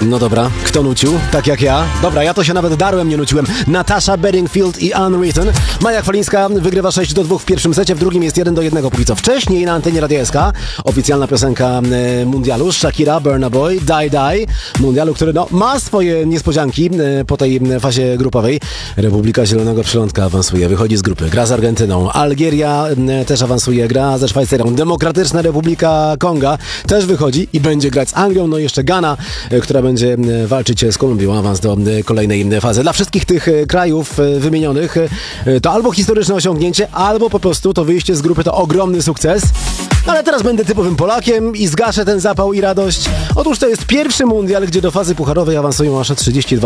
No dobra, kto nucił? Tak jak ja. Dobra, ja to się nawet darłem, nie nuciłem. Natasha Bedingfield i Unwritten. Maja Chwalińska wygrywa 6-2 w pierwszym secie, w drugim jest 1-1 póki co. Wcześniej na antenie Radia SK oficjalna piosenka mundialu Shakira, Burna Boy, Die Die. Mundialu, który ma swoje niespodzianki po tej fazie grupowej. Republika Zielonego Przylądka awansuje, wychodzi z grupy, gra z Argentyną. Algieria też awansuje, gra ze Szwajcarią. Demokratyczna Republika Konga też wychodzi i będzie grać z Anglią. No i jeszcze Ghana, która będzie walczyć z Kolumbią o awans do kolejnej fazy. Dla wszystkich tych krajów wymienionych to albo historyczne osiągnięcie, albo po prostu to wyjście z grupy to ogromny sukces. Ale teraz będę typowym Polakiem i zgaszę ten zapał i radość. Otóż to jest pierwszy mundial, gdzie do fazy pucharowej awansują aż 32